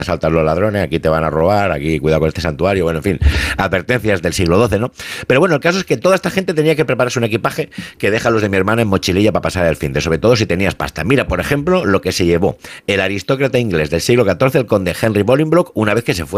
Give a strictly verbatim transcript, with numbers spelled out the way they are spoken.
saltar los ladrones, aquí te van a robar, aquí cuidado con este santuario, bueno, en fin, advertencias del siglo doce, ¿no? Pero bueno, el caso es que toda esta gente tenía que prepararse un equipaje que deja los de mi hermana en mochililla para pasar el fin de, sobre todo si tenías pasta. Mira, por ejemplo, lo que se llevó el aristócrata inglés del siglo catorce, el conde Henry Bolingbroke, una vez que se fue